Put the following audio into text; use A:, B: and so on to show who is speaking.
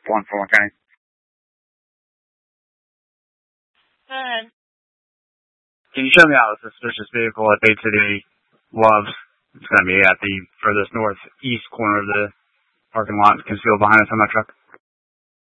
A: 141 County. Can you show me out a suspicious vehicle at Bay City Loves? It's going to be at the furthest northeast corner of the parking lot, concealed behind a semi truck.